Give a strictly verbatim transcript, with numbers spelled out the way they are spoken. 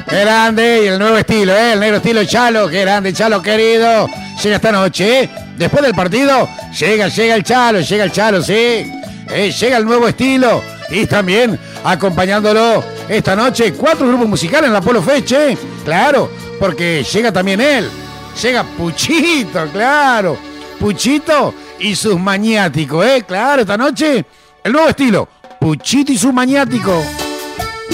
Grande, y el nuevo estilo, ¿eh? El negro estilo Chalo, qué grande, Chalo querido. Llega esta noche, ¿eh? Después del partido, llega, llega el Chalo, llega el Chalo, sí. Eh, llega el nuevo estilo. Y también acompañándolo esta noche, cuatro grupos musicales en la Polo Fest, ¿eh? Claro, porque llega también él. Llega Puchito, claro. Puchito y sus maniáticos, ¿eh? Claro, esta noche, el nuevo estilo. Puchito y sus maniáticos.